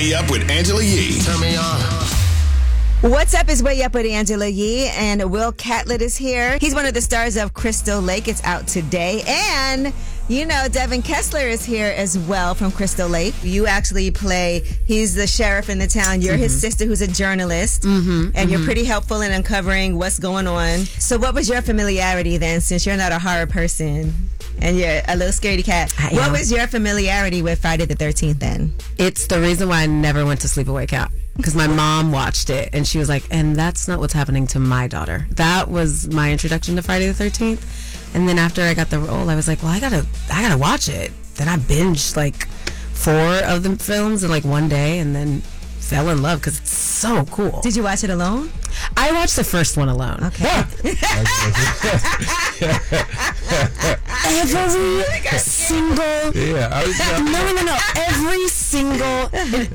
Way Up with Angela Yee. Turn me on. What's up? It's Way Up with Angela Yee, and Will Catlett is here. He's one of the stars of Crystal Lake. It's out today. And, you know, Devin Kessler is here as well from Crystal Lake. You actually he's the sheriff in the town. You're his sister who's a journalist. And you're pretty helpful in uncovering what's going on. So what was your familiarity then, since you're not a horror person? And you're a little scaredy cat. What was your familiarity with Friday the 13th then? It's the reason why I never went to sleepaway camp. Because my mom watched it and she was like, and that's not what's happening to my daughter. That was my introduction to Friday the 13th. And then after I got the role, I was like, well, I gotta watch it. Then I binged like 4 of the films in like one day and then fell in love because it's so cool. Did you watch it alone? I watched the first one alone. Okay. Every single. No. Every single.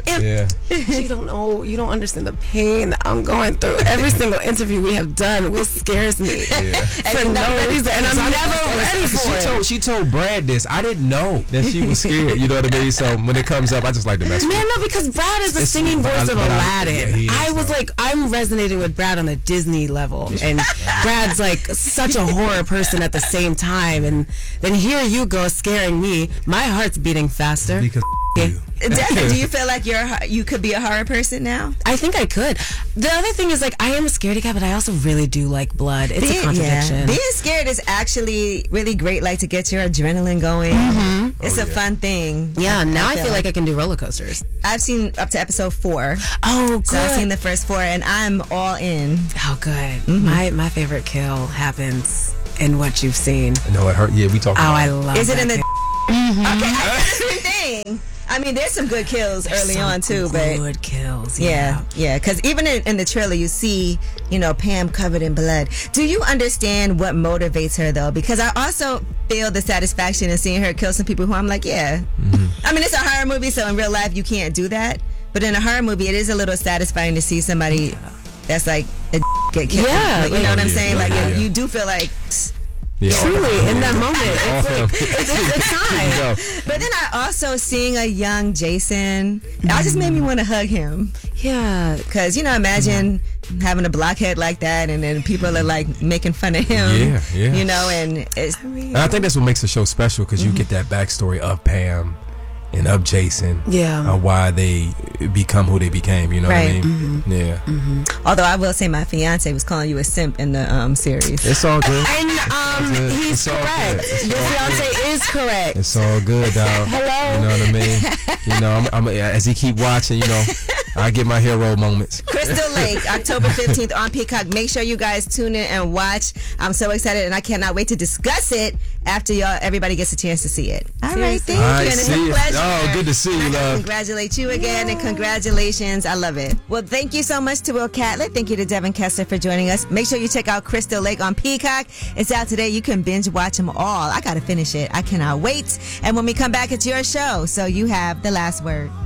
You don't know. You don't understand the pain that I'm going through. Every single interview we have done, Will scares me for no reason, and I'm never ready for it. She told Brad this. I didn't know that she was scared. You know what I mean? So when it comes up, I just like to mess with Man, no, because Brad is the singing voice of Aladdin. I was like, I'm resonating with Brad on a Disney level, and Brad's like such a horror person at the same time, and then here you go scaring me. My heart's beating faster. Because Devin, do you feel like you could be a horror person now? I think I could. The other thing is, like, I am a scaredy cat, but I also really do like blood. It's a contradiction. Yeah. Being scared is actually really great, like to get your adrenaline going. It's a fun thing. Yeah, now I feel like I can do roller coasters. I've seen up to episode 4. Oh, good. So I've seen the first 4, and I'm all in. Oh, good. My favorite kill happens in what you've seen. No, it hurt. Yeah, we talked about I love Is it that in the... kill. Okay, that's the same thing. I mean, there's some good kills early on, too. Good kills, yeah. Because even in the trailer, you see, you know, Pam covered in blood. Do you understand what motivates her, though? Because I also feel the satisfaction in seeing her kill some people who I'm like, I mean, it's a horror movie, so in real life, you can't do that. But in a horror movie, it is a little satisfying to see somebody that's like a get killed. Yeah. You know what I'm saying? Like, yeah. you do feel like... Truly, in that moment, it's time. But then I also seeing a young Jason, it just made me want to hug him. Yeah. Because, you know, imagine having a blockhead like that and then people are like making fun of him. Yeah. You know, and it's... And I think that's what makes the show special, because you get that backstory of Pam and of Jason. Yeah. Why they become who they became, you know what I mean? Yeah. Although I will say my fiance was calling you a simp in the series. It's all good. And he's It's all correct. good. Your fiance is correct. It's all good, dog. Hello. You know what I mean? You know, I'm as he keep watching, you know, I get my hero moments. Crystal Lake, October 15th on Peacock. Make sure you guys tune in and watch. I'm so excited, and I cannot wait to discuss it after everybody gets a chance to see it. All right, thank you. And it's a pleasure. Oh, good to see you, love. Congratulate you again, and congratulations. I love it. Well, thank you so much to Will Catlett. Thank you to Devin Kessler for joining us. Make sure you check out Crystal Lake on Peacock. It's out today. You can binge watch them all. I got to finish it. I cannot wait. And when we come back, it's your show, so you have the last word.